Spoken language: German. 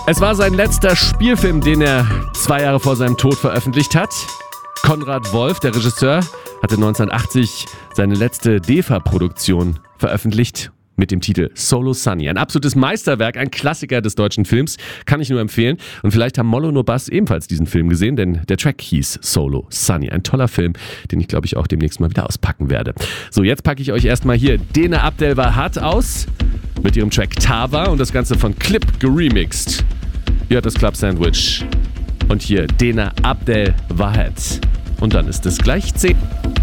Es war sein letzter Spielfilm, den er 2 Jahre vor seinem Tod veröffentlicht hat. Konrad Wolf, der Regisseur, hatte 1980 seine letzte DEFA-Produktion veröffentlicht mit dem Titel Solo Sunny. Ein absolutes Meisterwerk, ein Klassiker des deutschen Films, kann ich nur empfehlen. Und vielleicht haben Mollo No Bass ebenfalls diesen Film gesehen, denn der Track hieß Solo Sunny. Ein toller Film, den ich glaube ich auch demnächst mal wieder auspacken werde. So, jetzt packe ich euch erstmal hier Dena Abdel-Wahat aus mit ihrem Track Tava und das Ganze von Clip geremixed. Ihr hört das Club Sandwich und hier Dena Abdel-Wahat. Und dann ist es gleich 10.